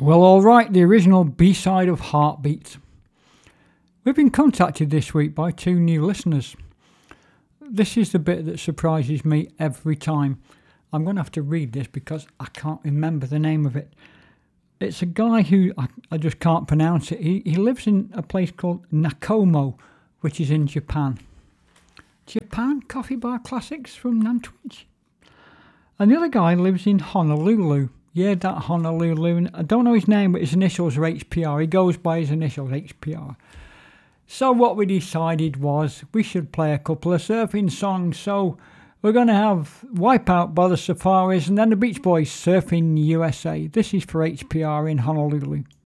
Well, all right, the original B-side of Heartbeat. We've been contacted this week by 2 new listeners. This is the bit that surprises me every time. I'm going to have to read this because I can't remember the name of it. It's a guy who, I just can't pronounce it. He lives in a place called Nakomo, which is in Japan. Japan Coffee Bar Classics from Nantwich. And the other guy lives in Honolulu. Yeah, that Honolulu. And I don't know his name, but his initials are HPR. He goes by his initials, HPR. So what we decided was we should play a couple of surfing songs. So we're going to have Wipeout by the Safaris and then the Beach Boys, Surfing USA. This is for HPR in Honolulu.